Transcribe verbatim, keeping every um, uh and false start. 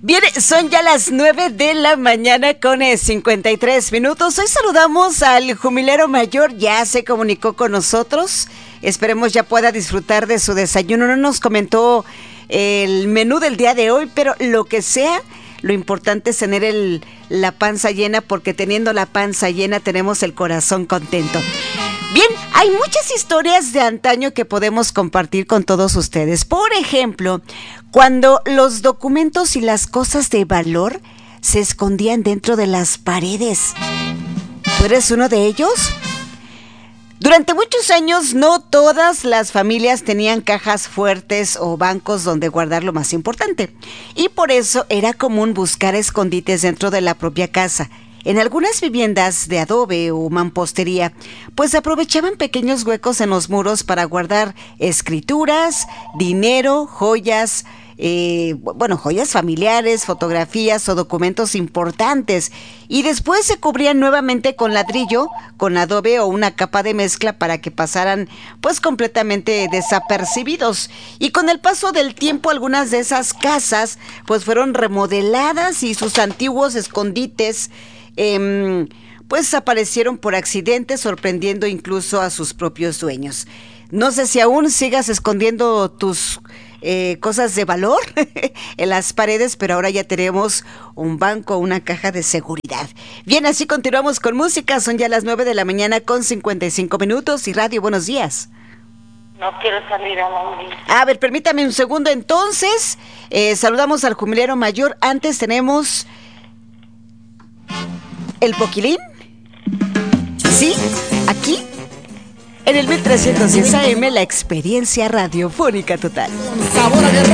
Bien, son ya las nueve de la mañana con cincuenta y tres minutos. Hoy saludamos al Jumilero Mayor, ya se comunicó con nosotros. Esperemos ya pueda disfrutar de su desayuno. No nos comentó el menú del día de hoy, pero lo que sea, lo importante es tener el, la panza llena, porque teniendo la panza llena tenemos el corazón contento. Bien, hay muchas historias de antaño que podemos compartir con todos ustedes. Por ejemplo, cuando los documentos y las cosas de valor se escondían dentro de las paredes. ¿Tú eres uno de ellos? Durante muchos años, no todas las familias tenían cajas fuertes o bancos donde guardar lo más importante. Y por eso era común buscar escondites dentro de la propia casa. En algunas viviendas de adobe o mampostería, pues aprovechaban pequeños huecos en los muros para guardar escrituras, dinero, joyas, eh, bueno, joyas familiares, fotografías o documentos importantes. Y después se cubrían nuevamente con ladrillo, con adobe o una capa de mezcla para que pasaran pues completamente desapercibidos. Y con el paso del tiempo, algunas de esas casas pues fueron remodeladas y sus antiguos escondites Eh, pues aparecieron por accidente, sorprendiendo incluso a sus propios dueños. No sé si aún sigas escondiendo tus eh, cosas de valor en las paredes, pero ahora ya tenemos un banco, una caja de seguridad. Bien, así continuamos con música. Son ya las nueve de la mañana con cincuenta y cinco minutos y Radio Buenos Días. No quiero salir a la orilla. A ver, permítame un segundo entonces. Eh, saludamos al Jumilero Mayor. Antes tenemos el Poquilín, sí, aquí, en el mil trescientos diez A M, la experiencia radiofónica total. Sabor a guerrero.